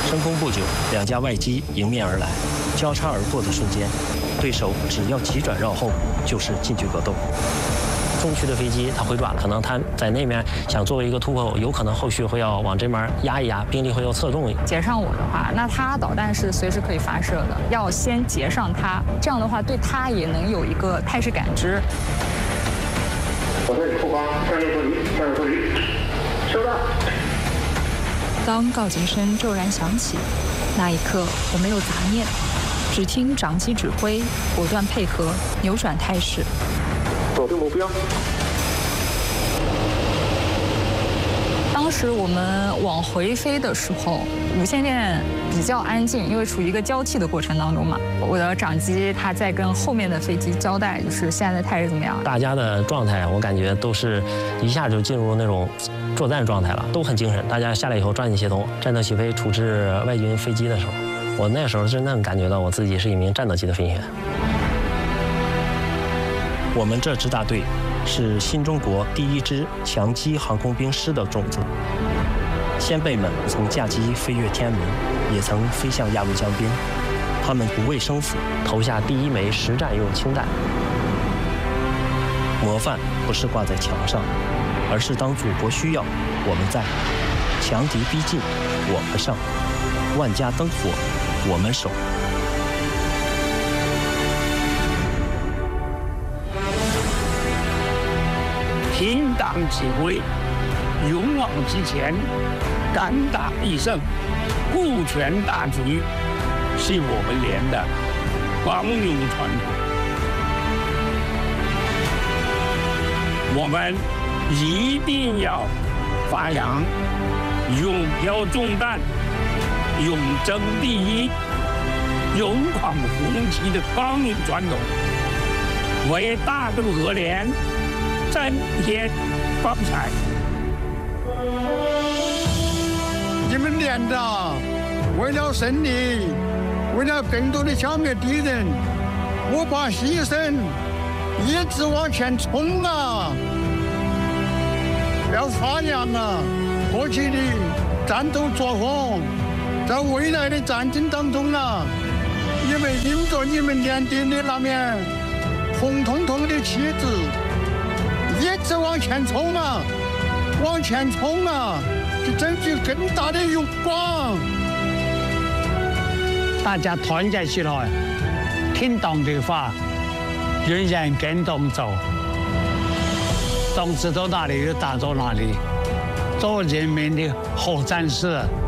升空不久，两架外机迎面而来，交叉而过的瞬间，对手只要急转绕后，就是近距格斗。中区的飞机它回转了，可能它在那面想作为一个突破口，有可能后续会要往这边压一压，兵力会要侧重。 截上我的话，那它导弹是随时可以发射的，要先截上它，这样的话对它也能有一个态势感知。 我这里后方战略脱离，收到。 当告警声骤然响起，那一刻我没有杂念，只听长机指挥，果断配合，扭转态势。 锁定目标。 当时我们往回飞的时候，无线电比较安静，因为处于一个交替的过程当中嘛。我的长机他在跟后面的飞机交代，就是现在的态势怎么样。 大家的状态，我感觉都是一下就进入那种作战状态了，都很精神。大家下来以后抓紧协同，战斗起飞处置外军飞机的时候，我那时候真正感觉到我自己是一名战斗机的飞行员。我们这支大队是新中国第一支强击航空兵师的种子，先辈们曾驾机飞越天安门，也曾飞向鸭绿江边，他们不畏生死，投下第一枚实战用氢弹。模范不是挂在墙上，而是当祖国需要，我们在；强敌逼近，我们上；万家灯火，我们守。 听党指挥，勇往直前，敢打必胜，顾全大局，是我们连的光荣传统。我们一定要发扬勇挑重担、勇争第一、勇闯红旗的光荣传统，为大渡河连增添光彩。 你们连长为了胜利，为了更多的消灭敌人，不怕牺牲，一直往前冲啊！要发扬啊过去的战斗作风，在未来的战争当中啊，你们迎着你们连队的那面红彤彤的旗帜，一直往前冲啊，往前冲啊，去争取更大的荣光。 大家团结起来，听党的话，人人跟党走，党指到哪里就打到哪里，做人民的好战士。